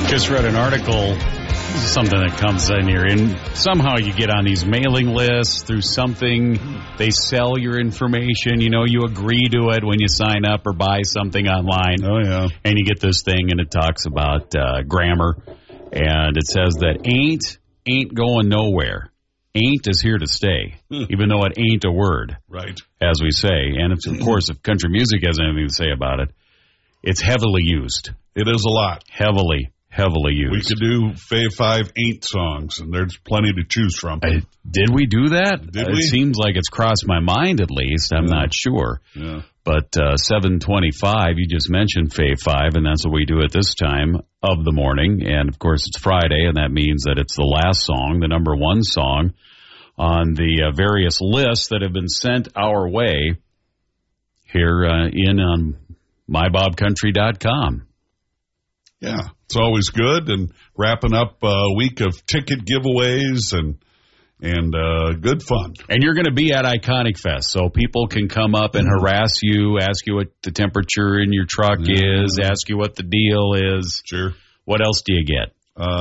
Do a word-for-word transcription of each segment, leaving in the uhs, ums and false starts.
Just read an article, something that comes in here, and somehow you get on these mailing lists through something. They sell your information. You know, you agree to it when you sign up or buy something online. Oh, yeah. And you get this thing, and it talks about uh, grammar, and it says that ain't ain't going nowhere. Ain't is here to stay, even though it ain't a word. Right. As we say. And, it's, of course, if country music has anything to say about it, it's heavily used. It is a lot. Heavily. Heavily used. We could do Fave Five Ain't songs, and there's plenty to choose from. I, did we do that? Did it we? seems like it's crossed my mind at least. I'm yeah. not sure. Yeah. But uh, seven twenty-five, you just mentioned Fave Five, and that's what we do at this time of the morning. And, of course, it's Friday, and that means that it's the last song, the number one song on the uh, various lists that have been sent our way here uh, in on my bob country dot com. Yeah, it's always good, and wrapping up a week of ticket giveaways and and uh, good fun. And you're going to be at Iconic Fest, so people can come up and harass you, ask you what the temperature in your truck mm-hmm. is, ask you what the deal is. Sure. What else do you get?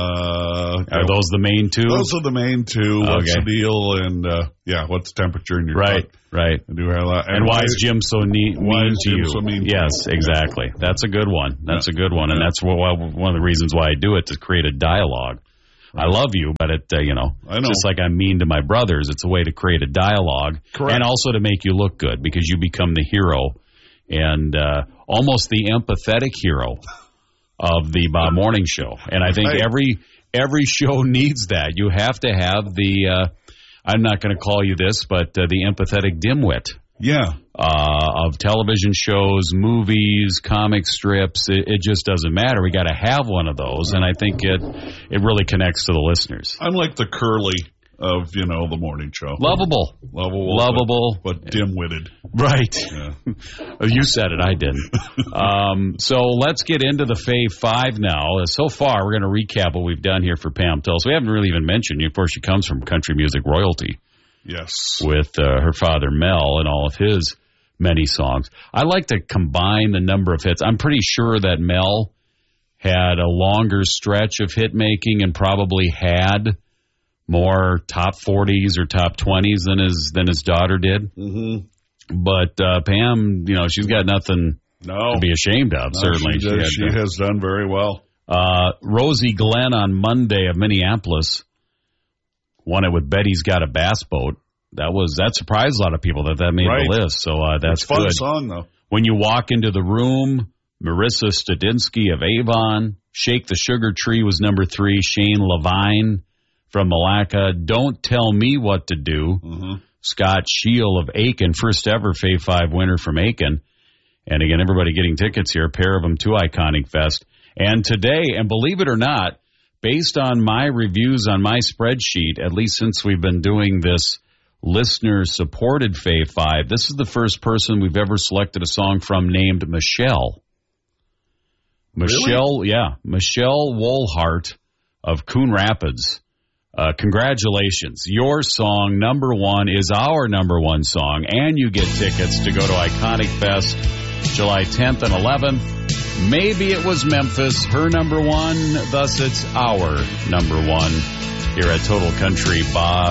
Uh, Are those the main two? Those are the main two. Okay. What's the deal? And, uh, yeah, what's the temperature in your right, truck? Right, I do have a lot. And, and why, why is Jim so neat, why mean is to Jim you? So mean yes, to you? exactly. Yeah. That's a good one. That's yeah. a good one. And yeah. that's what, one of the reasons why I do it, to create a dialogue. Right. I love you, but it, uh, you know, I know. just like I'm mean to my brothers, it's a way to create a dialogue. Correct. And also to make you look good, because you become the hero and uh, almost the empathetic hero of the Bob Morning Show. And I think right. every every show needs that. You have to have the, uh, I'm not going to call you this, but uh, the empathetic dimwit. Yeah. Uh, of television shows, movies, comic strips. It, it just doesn't matter. We got to have one of those, and I think it it really connects to the listeners. I'm like the Curly of, you know, the morning show. Lovable. Lovable. Lovable. But, but dim-witted. Right. Yeah. You said it. I didn't. um, so let's get into the Fave Five now. So far, we're going to recap what we've done here for Pam Tillis. We haven't really even mentioned, of course, she comes from country music royalty. Yes. With uh, her father, Mel, and all of his many songs. I like to combine the number of hits. I'm pretty sure that Mel had a longer stretch of hit making and probably had more top forties or top twenties than his than his daughter did. Mm-hmm. But uh, Pam, you know, she's got nothing no. to be ashamed of. No, certainly, she, does, she, had, she has done very well. Uh, Rosie Glenn on Monday of Minneapolis won it with Betty's Got a Bass Boat. That was that surprised a lot of people that that made right. the list. So uh, that's it's a fun good. Song though. When you walk into the room, Marissa Studinsky of Avon, Shake the Sugar Tree was number three. Shane Levine from Malacca, Don't Tell Me What to Do. Mm-hmm. Scott Shield of Aiken, first ever Fave Five winner from Aiken. And again, everybody getting tickets here, a pair of them to Iconic Fest. And today, and believe it or not, based on my reviews on my spreadsheet, at least since we've been doing this listener-supported Fave Five, this is the first person we've ever selected a song from named Michelle. Michelle, really? yeah, Michelle Wohlhart of Coon Rapids. Uh, congratulations. Your song, number one, is our number one song, and you get tickets to go to Iconic Fest July tenth and eleventh. Maybe it was Memphis, her number one, thus it's our number one here at Total Country Bob.